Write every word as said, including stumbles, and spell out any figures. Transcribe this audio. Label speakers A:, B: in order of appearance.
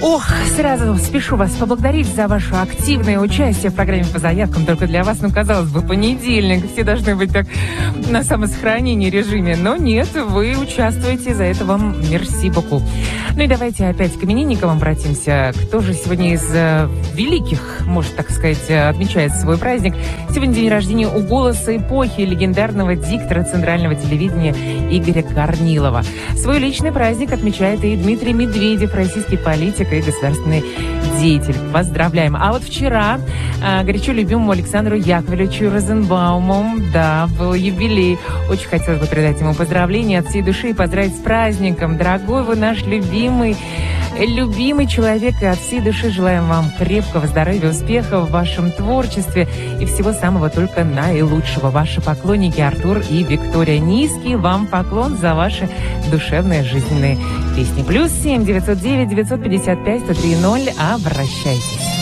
A: Ох, сразу спешу вас поблагодарить за ваше активное участие в программе по заявкам. Только для вас, ну, казалось бы, понедельник. Все должны быть так на самосохранении режиме. Но нет, вы участвуете, за это вам мерси боку. Ну и давайте опять к именинникам обратимся. Кто же сегодня из э, великих, может так сказать, отмечает свой праздник? Сегодня день рождения у голоса эпохи легендарного диктора центрального телевидения Игоря Корнилова. Свой личный праздник отмечает и Дмитрий Медведев, российский политик и государственный деятель. Поздравляем. А вот вчера а, горячо любимому Александру Яковлевичу Розенбауму, да, был юбилей. Очень хотелось бы передать ему поздравления от всей души и поздравить с праздником. Дорогой вы наш любимый, любимый человек, и от всей души желаем вам крепкого здоровья, успехов в вашем творчестве и всего самого только наилучшего. Ваши поклонники Артур и Виктория. Низкий вам поклон за ваши душевные жизненные песни. Плюс семь девятьсот девять девятьсот пятьдесят пять сто три ноль. Обращайтесь.